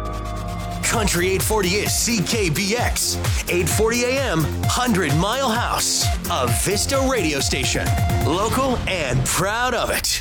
Country 840 is CKBX. 840 AM, 100 Mile House. A Vista radio station. Local and proud of it.